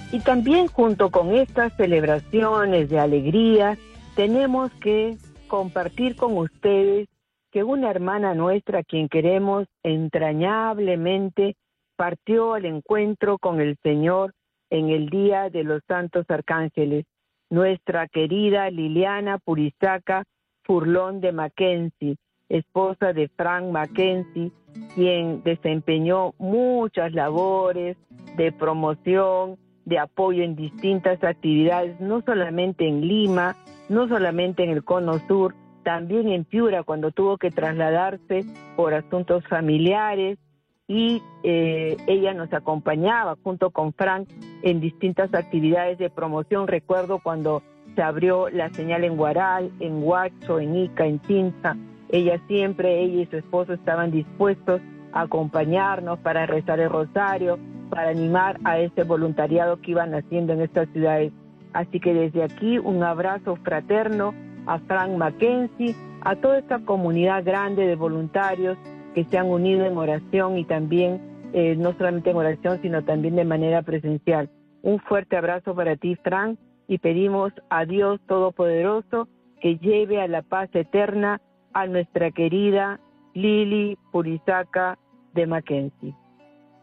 Y también junto con estas celebraciones de alegría, tenemos que compartir con ustedes que una hermana nuestra, a quien queremos entrañablemente, partió al encuentro con el Señor en el Día de los Santos Arcángeles, nuestra querida Liliana Purizaca Furlón de Mackenzie, esposa de Frank Mackenzie, quien desempeñó muchas labores de promoción, de apoyo en distintas actividades, no solamente en Lima, no solamente en el Cono Sur, también en Piura cuando tuvo que trasladarse por asuntos familiares, y ella nos acompañaba junto con Frank en distintas actividades de promoción. Recuerdo cuando se abrió la señal en Huaral, en Huacho, en Ica, en Tinta, ella y su esposo estaban dispuestos a acompañarnos para rezar el rosario, para animar a ese voluntariado que iban haciendo en estas ciudades. Así que desde aquí un abrazo fraterno a Frank Mackenzie, a toda esta comunidad grande de voluntarios que se han unido en oración y también, no solamente en oración, sino también de manera presencial. Un fuerte abrazo para ti, Frank, y pedimos a Dios Todopoderoso que lleve a la paz eterna a nuestra querida Lili Purizaca de Mackenzie.